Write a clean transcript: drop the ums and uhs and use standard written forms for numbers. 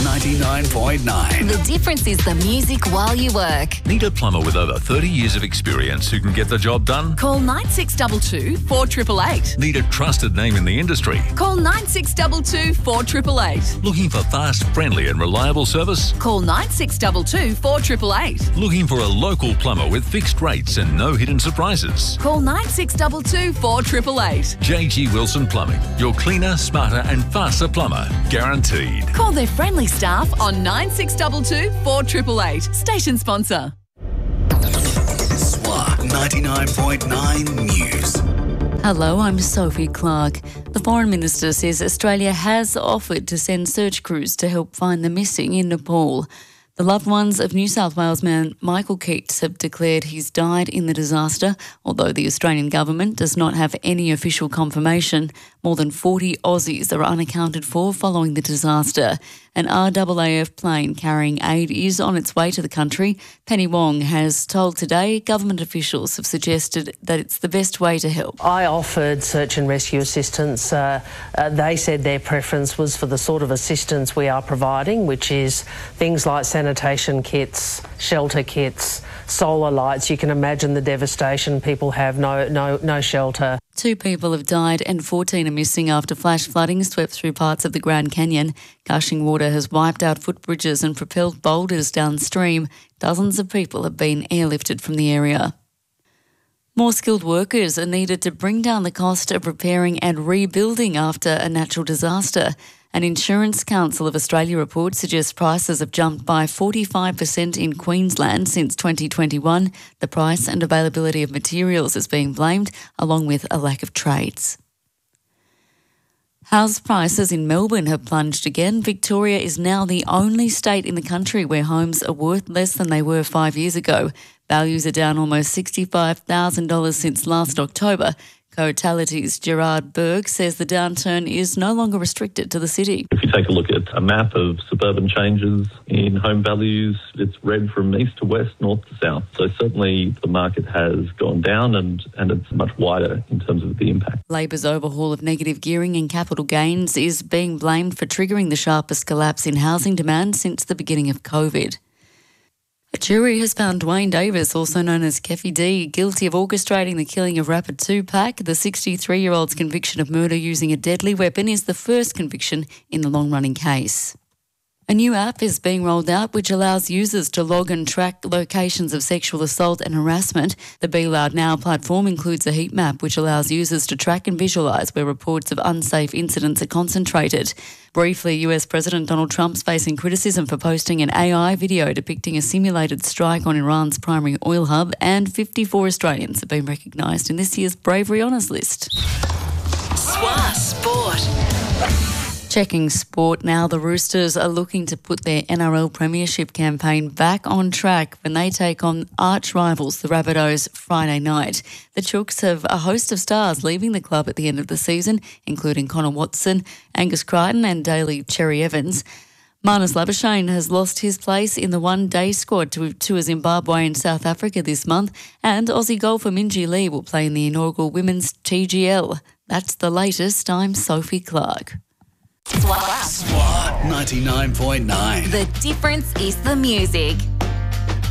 99.9. The difference is the music while you work. Need a plumber with over 30 years of experience who can get the job done? Call 9622 4888. Need a trusted name in the industry? Call 9622 4888. Looking for fast, friendly and reliable service? Call 9622 4888. Looking for a local plumber with fixed rates and no hidden surprises? Call 9622 4888. JG Wilson Plumbing, your cleaner, smarter and faster plumber. Guaranteed. Call their friendly staff on 9622 4888. Station sponsor. SWA 99.9 News. Hello, I'm Sophie Clark. The Foreign Minister says Australia has offered to send search crews to help find the missing in Nepal. The loved ones of New South Wales man Michael Keats have declared he's died in the disaster, although the Australian government does not have any official confirmation. More than 40 Aussies are unaccounted for following the disaster. An RAAF plane carrying aid is on its way to the country. Penny Wong has told Today government officials have suggested that it's the best way to help. I offered search and rescue assistance. They said their preference was for the sort of assistance we are providing, which is things like sanitation kits, shelter kits, solar lights. You can imagine the devastation. People have no shelter. 2 people have died and 14 are missing after flash flooding swept through parts of the Grand Canyon. Gushing water has wiped out footbridges and propelled boulders downstream. Dozens of people have been airlifted from the area. More skilled workers are needed to bring down the cost of repairing and rebuilding after a natural disaster. An Insurance Council of Australia report suggests prices have jumped by 45% in Queensland since 2021. The price and availability of materials is being blamed, along with a lack of trades. House prices in Melbourne have plunged again. Victoria is now the only state in the country where homes are worth less than they were 5 years ago. Values are down almost $65,000 since last October. Coatality's Gerard Berg says the downturn is no longer restricted to the city. If you take a look at a map of suburban changes in home values, it's red from east to west, north to south. So certainly the market has gone down and it's much wider in terms of the impact. Labor's overhaul of negative gearing and capital gains is being blamed for triggering the sharpest collapse in housing demand since the beginning of COVID. A jury has found Dwayne Davis, also known as Keffy D, guilty of orchestrating the killing of rapper Tupac. The 63-year-old's conviction of murder using a deadly weapon is the first conviction in the long-running case. A new app is being rolled out which allows users to log and track locations of sexual assault and harassment. The Be Loud Now platform includes a heat map which allows users to track and visualise where reports of unsafe incidents are concentrated. Briefly, US President Donald Trump's facing criticism for posting an AI video depicting a simulated strike on Iran's primary oil hub, and 54 Australians have been recognised in this year's Bravery Honours list. SWA Sport. Checking sport now, the Roosters are looking to put their NRL Premiership campaign back on track when they take on arch rivals, the Rabbitohs, Friday night. The Chooks have a host of stars leaving the club at the end of the season, including Connor Watson, Angus Crichton and Daly Cherry Evans. Marnus Labuschagne has lost his place in the one-day squad to Zimbabwe and South Africa this month, and Aussie golfer Minjee Lee will play in the inaugural Women's TGL. That's the latest. I'm Sophie Clark. SWA 99.9. The difference is the music.